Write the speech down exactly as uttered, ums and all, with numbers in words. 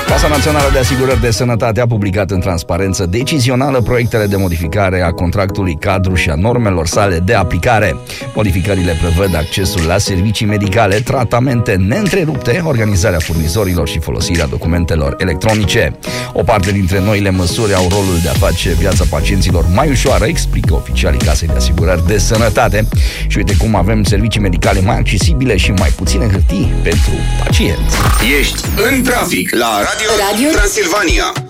Casa Națională de Asigurări de Sănătate a publicat în transparență decizională proiectele de modificare a contractului cadru și a normelor sale de aplicare. Modificările prevăd accesul la servicii medicale, tratamente neîntrerupte, organizarea furnizorilor și folosirea documentelor electronice. O parte dintre noile măsuri au rolul de a face viața pacienților mai ușoară, explică oficialii Casei de Asigurări de Sănătate. Și uite cum avem servicii medicale mai accesibile și mai puține hârtii pentru pacienți. Ești în trafic la Radio, Radio Transilvania.